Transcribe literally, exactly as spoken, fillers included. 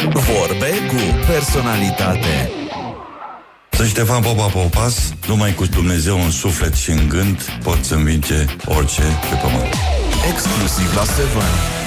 Vorbe cu personalitate. Sunt Ștefan Popa Popas. Numai cu Dumnezeu în suflet și în gând pot să învinge orice pe pământ. Exclusiv la Seven.